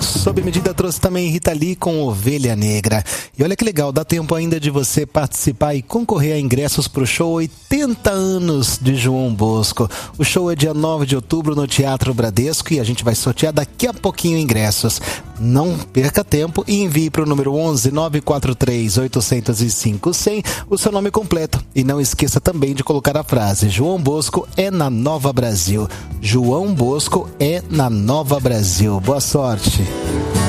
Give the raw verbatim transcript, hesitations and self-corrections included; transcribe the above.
sob medida, trouxe também Rita Lee com Ovelha Negra. E olha que legal, dá tempo ainda de você participar e concorrer a ingressos para o show oitenta anos de João Bosco. O show é dia nove de outubro no Teatro Bradesco e a gente vai sortear daqui a pouquinho ingressos. Não perca tempo e envie para o número onze nove quatro três oito zero cinco zero zero o seu nome completo. E não esqueça também de colocar a frase: João Bosco é na Nova Brasil. João Bosco é na Nova Brasil. Boa sorte.